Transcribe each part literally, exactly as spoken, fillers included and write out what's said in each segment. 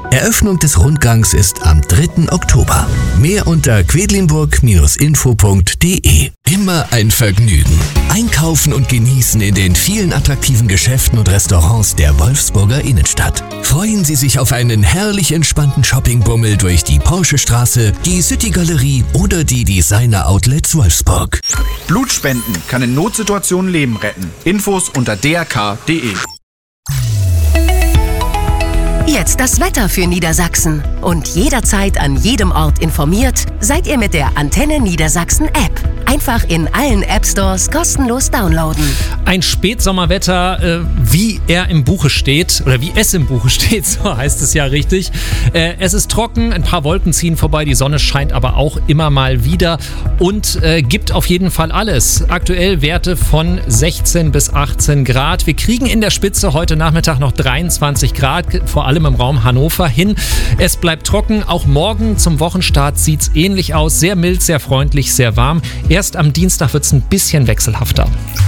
Eröffnung des Rundgangs ist am dritten Oktober. Mehr unter quedlinburg Bindestrich info punkt de. Immer ein Vergnügen. Einkaufen und genießen in den vielen attraktiven Geschäften und Restaurants der Wolfsburger Innenstadt. Freuen Sie sich auf einen herrlich entspannten Shoppingbummel durch die Porschestraße, die City-Galerie oder die Designer-Outlets Wolfsburg. Blutspenden kann in Notsituationen Leben retten. Infos unter d r k punkt d e. Jetzt das Wetter für Niedersachsen. Und jederzeit an jedem Ort informiert, seid ihr mit der Antenne Niedersachsen App. Einfach in allen App-Stores kostenlos downloaden. Ein Spätsommerwetter, äh, wie er im Buche steht, oder wie es im Buche steht, so heißt es ja richtig. Äh, es ist trocken, ein paar Wolken ziehen vorbei, die Sonne scheint aber auch immer mal wieder und äh, gibt auf jeden Fall alles. Aktuell Werte von sechzehn bis achtzehn Grad. Wir kriegen in der Spitze heute Nachmittag noch dreiundzwanzig Grad, vor allem im Raum Hannover hin. Es bleibt trocken, auch morgen zum Wochenstart sieht es ähnlich aus. Sehr mild, sehr freundlich, sehr warm. Erst am Dienstag wird es ein bisschen wechselhafter.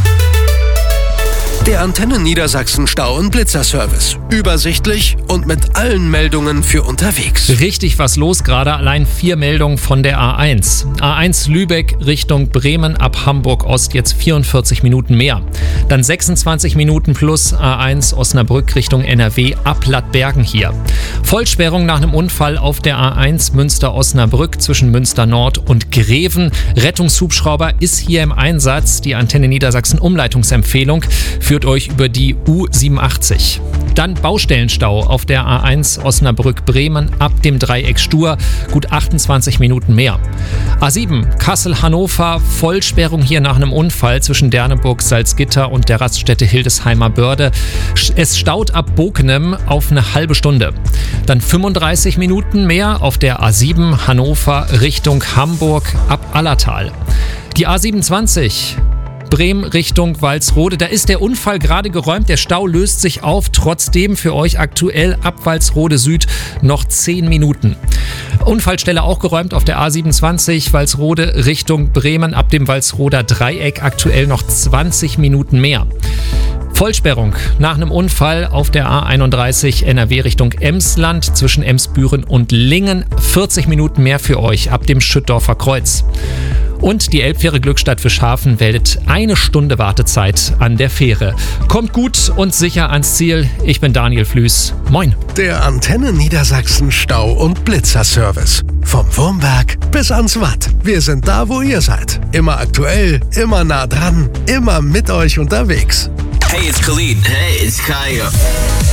Der Antenne Niedersachsen Stau- und Blitzerservice. Übersichtlich und mit allen Meldungen für unterwegs. Richtig was los gerade. Allein vier Meldungen von der A eins. A eins Lübeck Richtung Bremen ab Hamburg Ost jetzt vierundvierzig Minuten mehr. Dann sechsundzwanzig Minuten plus A eins Osnabrück Richtung N R W ab Lattbergen hier. Vollsperrung nach einem Unfall auf der A eins Münster-Osnabrück zwischen Münster Nord und Greven. Rettungshubschrauber ist hier im Einsatz. Die Antenne Niedersachsen Umleitungsempfehlung führt euch über die U siebenundachtzig. Dann Baustellenstau auf der A eins Osnabrück-Bremen ab dem Dreieck Stur, gut achtundzwanzig Minuten mehr. A sieben Kassel-Hannover, Vollsperrung hier nach einem Unfall zwischen Derneburg, Salzgitter und der Raststätte Hildesheimer Börde. Es staut ab Bokenem auf eine halbe Stunde. Dann fünfunddreißig Minuten mehr auf der A sieben Hannover Richtung Hamburg ab Allertal. Die A siebenundzwanzig Bremen Richtung Walsrode. Da ist der Unfall gerade geräumt. Der Stau löst sich auf. Trotzdem für euch aktuell ab Walsrode Süd noch zehn Minuten. Unfallstelle auch geräumt auf der A siebenundzwanzig Walsrode Richtung Bremen. Ab dem Walsroder Dreieck aktuell noch zwanzig Minuten mehr. Vollsperrung nach einem Unfall auf der A einunddreißig N R W Richtung Emsland zwischen Emsbüren und Lingen. vierzig Minuten mehr für euch ab dem Schüttdorfer Kreuz. Und die Elbfähre Glückstadt Fischhafen meldet eine Stunde Wartezeit an der Fähre. Kommt gut und sicher ans Ziel. Ich bin Daniel Flüß. Moin. Der Antenne Niedersachsen Stau- und Blitzerservice. Vom Wurmberg bis ans Watt. Wir sind da, wo ihr seid. Immer aktuell, immer nah dran, immer mit euch unterwegs. Hey, it's Khalid. Hey, it's Kaya.